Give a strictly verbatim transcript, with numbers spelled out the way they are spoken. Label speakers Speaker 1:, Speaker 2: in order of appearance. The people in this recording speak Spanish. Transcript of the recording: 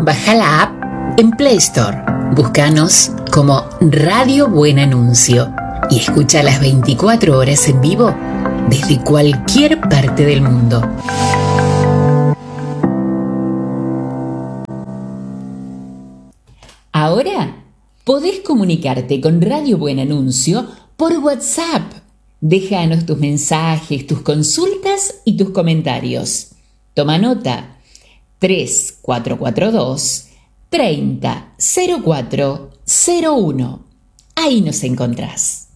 Speaker 1: Baja la app en Play Store. Búscanos como Radio Buen Anuncio y escucha las veinticuatro horas en vivo desde cualquier parte del mundo. Ahora podés comunicarte con Radio Buen Anuncio por WhatsApp. Déjanos tus mensajes, tus consultas y tus comentarios. Toma nota: tres cuatro cuatro dos, treinta, cero cuatro cero uno. Ahí nos encontrás.